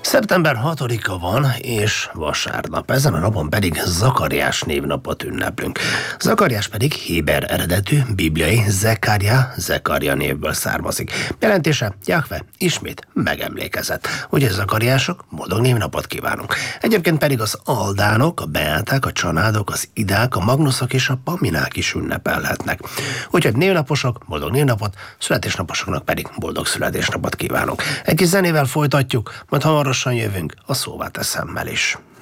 Szeptember 6-a van, és vasárnap. Ezen a napon pedig Zakariás névnapot ünneplünk. Zakariás pedig héber eredetű, bibliai Zekaria névből származik. Jelentése: Jahve ismét megemlékezett. Úgyhogy Zakariások, boldog névnapot kívánunk. Egyébként pedig az Aldánok, a Beáták, a Csanádok, az Idák, a Magnuszok és a Paminák is ünnepelhetnek. Úgyhogy névnaposok, boldog névnapot, születésnaposoknak pedig boldog születésnapot kívánunk. Egy kis zenével folytatjuk, majd hamarosan jövünk a Szóvá teszemmel is.